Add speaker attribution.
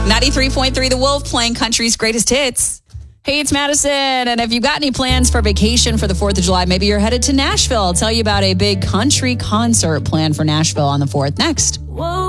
Speaker 1: 93.3 The Wolf, playing country's greatest hits. Hey, it's Madison. And if you've got any plans for vacation for the 4th of July, maybe you're headed to Nashville. I'll tell you about a big country concert planned for Nashville on the 4th next. Whoa.